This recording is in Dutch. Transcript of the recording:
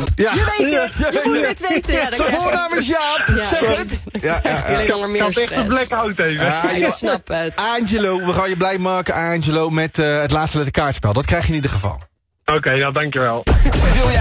Ja. Je weet het. Je moet het weten. Ja, Zijn voornaam is Jaap. Ja. Zeg het. Ja. Alleen nog maar meer Ik had echt een stress. blackout even. Ja, Ik joh. snap het. Angelo, we gaan je blij maken, Angelo, met het laatste letter kaartspel. Dat krijg je in ieder geval. Oké, nou dankjewel. Wil jij